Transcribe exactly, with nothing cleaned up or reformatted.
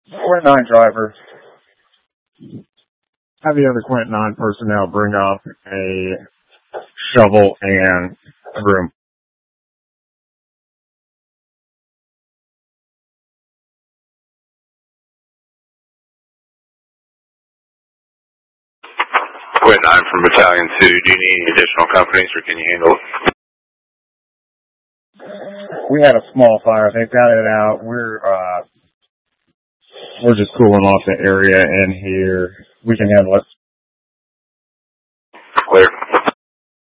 Quint nine driver. Have the other Quint nine personnel bring up a shovel and a broom. Quint nine from Battalion two. Do you need any additional companies, or can you handle it? We had a small fire. They've got it out. We're uh, we're just cooling off the area in here. We can handle it.